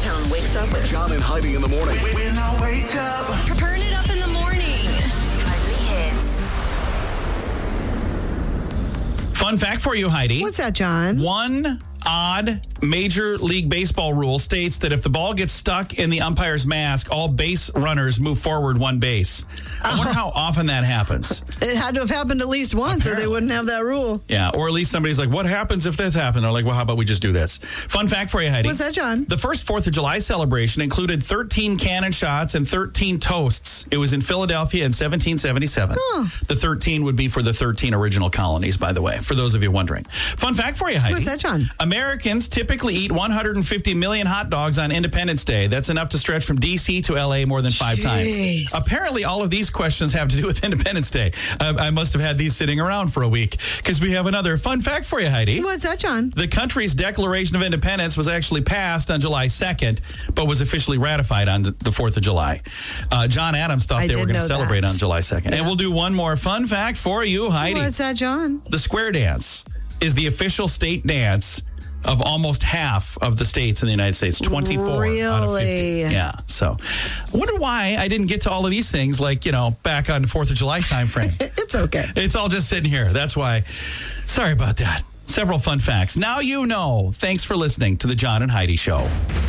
Chi-Town wakes up with John and Heidi in the morning. When I wake up. Turn it up in the morning. Heidi Hits. Fun fact for you, Heidi. What's that, John? One odd Major League Baseball rule states that if the ball gets stuck in the umpire's mask, all base runners move forward one base. I wonder how often that happens. It had to have happened at least once, or they wouldn't have that rule. Yeah, or at least somebody's like, what happens if this happened? They're like, well, how about we just do this? Fun fact for you, Heidi. What's that, John? The first 4th of July celebration included 13 cannon shots and 13 toasts. It was in Philadelphia in 1777. Oh. The 13 would be for the 13 original colonies, by the way, for those of you wondering. Fun fact for you, Heidi. What's that, John? Americans typically eat 150 million hot dogs on Independence Day. That's enough to stretch from D.C. to L.A. more than 5 times. Apparently, all of these questions have to do with Independence Day. I must have had these sitting around for a week because we have another fun fact for you, Heidi. What's that, John? The country's Declaration of Independence was actually passed on July 2nd, but was officially ratified on the 4th of July. John Adams thought they were going to celebrate on July 2nd. Yeah. And we'll do one more fun fact for you, Heidi. What's that, John? The square dance is the official state dance of almost half of the states in the United States, 24 out of 50. Yeah, so I wonder why I didn't get to all of these things like, back on the 4th of July time frame. It's okay. It's all just sitting here. That's why. Sorry about that. Several fun facts. Now you know. Thanks for listening to the John and Heidi Show.